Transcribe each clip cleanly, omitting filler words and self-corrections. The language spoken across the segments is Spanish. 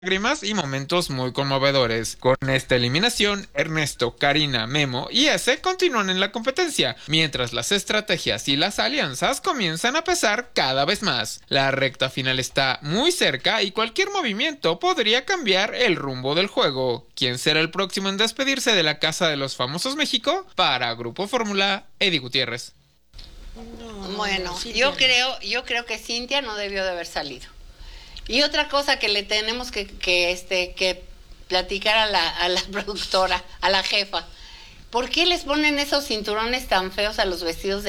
lágrimas y momentos muy conmovedores. Con esta eliminación, Ernesto, Karina, Memo y ese continúan en la competencia, mientras las estrategias y las alianzas comienzan a pesar cada vez más. La recta final está muy cerca y cualquier movimiento podría cambiar el rumbo del juego. ¿Quién será el próximo en despedirse de la Casa de los Famosos México? Para Grupo Fórmula, Eddie Gutiérrez. Bueno, yo creo que Cintia no debió de haber salido. Y otra cosa que le tenemos que platicar a la productora, a la jefa. ¿Por qué les ponen esos cinturones tan feos a los vestidos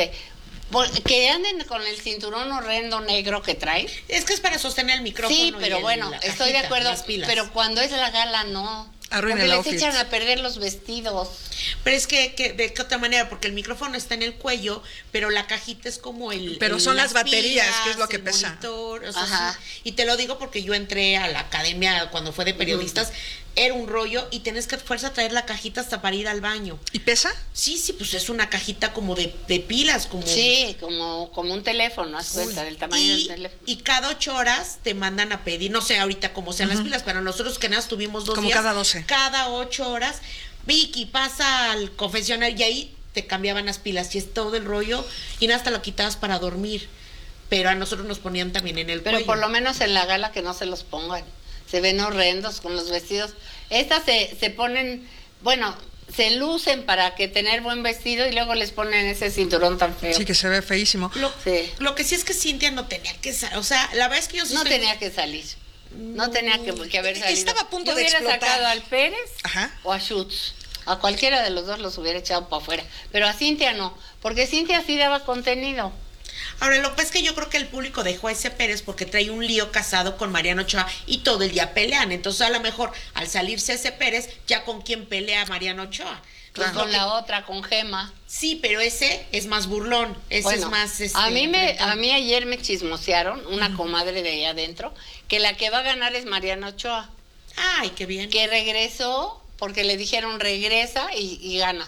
que anden con el cinturón horrendo negro que traen? Es que es para sostener el micrófono. Sí, pero bueno, estoy de acuerdo, pero cuando es la gala no. Arruina porque el les outfit. echan a perder los vestidos. Pero es que de qué otra manera, porque el micrófono está en el cuello, pero la cajita es como Pero son las baterías, pilas, que es lo que el pesa. monitor, o sea, Ajá. sí. Y te lo digo porque yo entré a la academia cuando fue de periodistas, era un rollo y tenés que a fuerza traer la cajita hasta para ir al baño. ¿Y pesa? Sí, pues es una cajita como de pilas, como... Sí, como un teléfono, haz cuenta, del tamaño del teléfono. Y cada 8 horas te mandan a pedir, no sé ahorita cómo sean las pilas, pero nosotros que nada tuvimos 2 como días. cada 12. Cada 8 horas, Vicky, pasa al confesionario y ahí te cambiaban las pilas y es todo el rollo y nada, hasta lo quitabas para dormir. Pero a nosotros nos ponían también en el Pero cuello. por lo menos en la gala que no se los pongan. Se ven horrendos con los vestidos. Estas se ponen, bueno, se lucen para que tener buen vestido y luego les ponen ese cinturón tan feo. Sí, que se ve feísimo. Sí. Lo que sí es que Cintia no tenía que salir, o sea, la verdad es que yo sí No estoy- tenía que salir. No tenía que haber salido. Estaba a punto Yo de hubiera explotar. sacado al Pérez Ajá. o a Schutz. A cualquiera de los dos los hubiera echado para afuera. Pero a Cintia no, porque Cintia sí daba contenido. Ahora, lo que pasa es que yo creo que el público dejó a ese Pérez porque trae un lío casado con Mariano Ochoa y todo el día pelean. Entonces, a lo mejor, al salirse ese Pérez, ya con quién pelea Mariano Ochoa. Pues Entonces, con lo que- la otra, con Gema. Sí, pero ese es más burlón. Ese Bueno, es más... a mí ayer me chismosearon, una comadre de allá adentro, que la que va a ganar es Mariana Ochoa, Ay, qué bien. que regresó porque le dijeron regresa y ganas.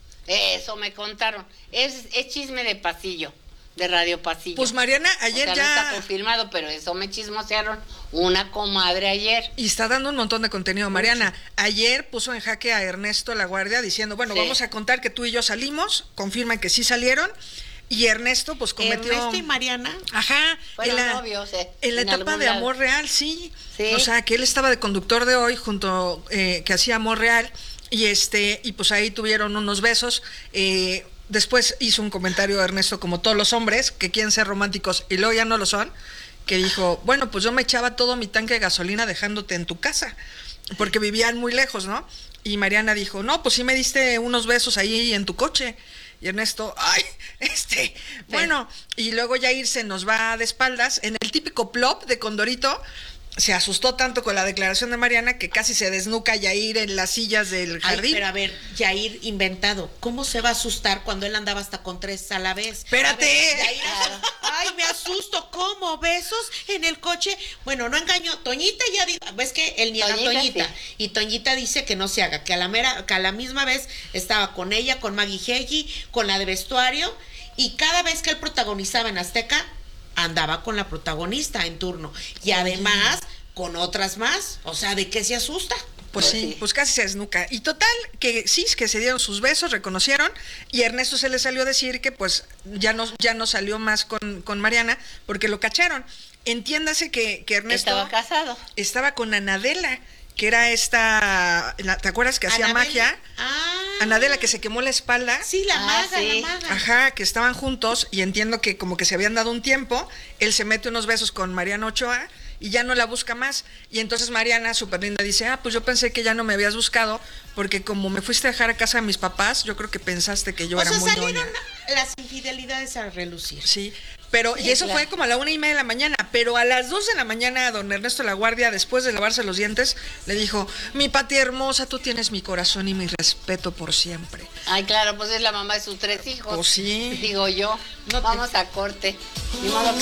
Eso me contaron. Es chisme de pasillo, de Radio Pasillo. Pues Mariana, ayer o sea, no está ya... confirmado, pero eso me chismosearon una comadre ayer. Y está dando un montón de contenido. Mariana, ayer puso en jaque a Ernesto La Guardia diciendo, bueno, Sí. vamos a contar que tú y yo salimos, confirman que sí salieron, y Ernesto pues cometió... Ernesto y Mariana. Ajá, Fueron en la, novios, en la en etapa algún de lado. Amor Real, sí. Sí. O sea, que él estaba de conductor de Hoy junto, que hacía Amor Real, y pues ahí tuvieron unos besos. Después hizo un comentario Ernesto, como todos los hombres, que quieren ser románticos y luego ya no lo son, que dijo, bueno, pues yo me echaba todo mi tanque de gasolina dejándote en tu casa, porque vivían muy lejos, ¿no? Y Mariana dijo, no, pues sí me diste unos besos ahí en tu coche. Y Ernesto, ay, bueno, y luego Yair se nos va de espaldas en el típico plop de Condorito. Se asustó tanto con la declaración de Mariana que casi se desnuca Yair en las sillas del Ay, jardín. pero a ver, Yair inventado. ¿Cómo se va a asustar cuando él andaba hasta con 3 a la vez? Espérate. A ver, Yair, ay, me asusto. ¿Cómo? ¿Besos en el coche? Bueno, no engañó. Toñita ya dijo, ves que él niega a Toñita. Sí. Y Toñita dice que no se haga, que a la misma vez estaba con ella, con Maggie Heggie, con la de vestuario, y cada vez que él protagonizaba en Azteca, andaba con la protagonista en turno. Y además, con otras más. O sea, ¿de qué se asusta? Pues sí, pues casi se desnuca. Y total, que sí, que se dieron sus besos, reconocieron, y Ernesto se le salió a decir que pues ya no salió más con Mariana, porque lo cacharon. Entiéndase que Ernesto Estaba casado. estaba con Anadela, que era ¿te acuerdas que hacía Anabel. magia? Ah. Anadela, que se quemó la espalda. Sí, la maga, sí. la maga. Ajá, que estaban juntos, y entiendo que como que se habían dado un tiempo, él se mete unos besos con Mariana Ochoa y ya no la busca más. Y entonces Mariana, súper linda, dice, pues yo pensé que ya no me habías buscado, porque como me fuiste a dejar a casa de mis papás, yo creo que pensaste que yo O era sea, muy salieron doña. las infidelidades a relucir. Sí, pero, Sí, y eso claro. fue como a la 1:30 de la mañana, pero a las 2 de la mañana, don Ernesto La Guardia, después de lavarse los dientes, le dijo, mi Pati hermosa, tú tienes mi corazón y mi respeto por siempre. Ay, claro, pues es la mamá de sus 3 hijos. Pues sí. Digo yo. No te- Vamos a corte. Ni modo que